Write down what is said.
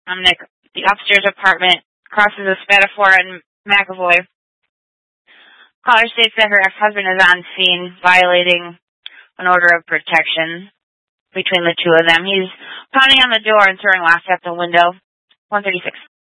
I'm Nick. The upstairs apartment crosses the Spatafor and McAvoy. Caller states that her ex-husband is on scene, violating an order of protection between the two of them. He's pounding on the door and throwing glass at the window. 136.